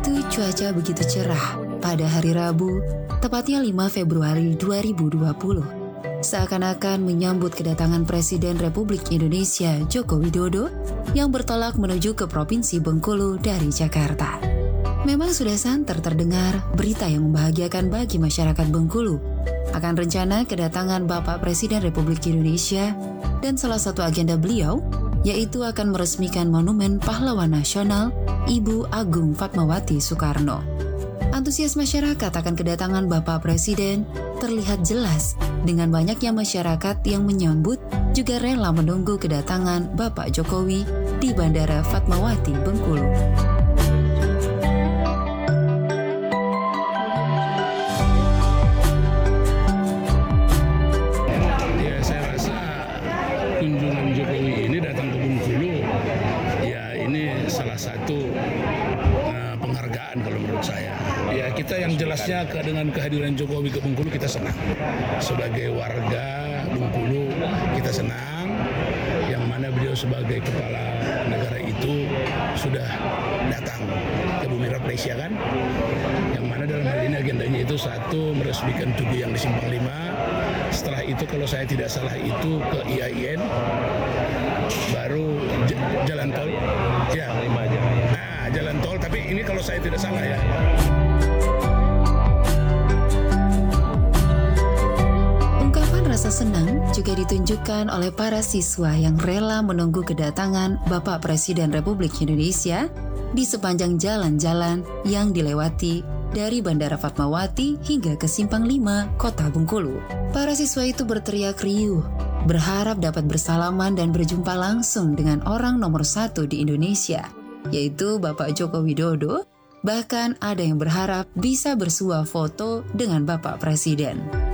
itu cuaca begitu cerah pada hari Rabu, tepatnya 5 Februari 2020. Seakan-akan menyambut kedatangan Presiden Republik Indonesia Joko Widodo yang bertolak menuju ke Provinsi Bengkulu dari Jakarta. Memang sudah santer terdengar berita yang membahagiakan bagi masyarakat Bengkulu akan rencana kedatangan Bapak Presiden Republik Indonesia dan salah satu agenda beliau yaitu akan meresmikan Monumen Pahlawan Nasional Ibu Agung Fatmawati Soekarno. Antusias masyarakat akan kedatangan Bapak Presiden terlihat jelas dengan banyaknya masyarakat yang menyambut juga rela menunggu kedatangan Bapak Jokowi di Bandara Fatmawati Bengkulu. Ya, saya rasa kunjungan Jokowi ini datang ke Bengkulu, ya ini salah satu penghargaan kalau menurut saya. Ya kita yang jelasnya dengan kehadiran Jokowi ke Bengkulu kita senang. Sebagai warga Bengkulu kita senang, yang mana beliau sebagai kepala negara itu sudah datang ke Bumi Raplesia kan. Yang mana dalam hal ini agendanya itu satu meresmikan Tugu yang di Simpang 5. Setelah itu kalau saya tidak salah itu ke IAIN, baru jalan tol. Ya, jalan tol, tapi ini kalau saya tidak salah ya. Ungkapan rasa senang juga ditunjukkan oleh para siswa yang rela menunggu kedatangan Bapak Presiden Republik Indonesia di sepanjang jalan-jalan yang dilewati dari Bandara Fatmawati hingga ke Simpang 5, Kota Bengkulu. Para siswa itu berteriak riuh, berharap dapat bersalaman dan berjumpa langsung dengan orang nomor 1 di Indonesia, yaitu Bapak Joko Widodo. Bahkan ada yang berharap bisa bersuah foto dengan Bapak Presiden.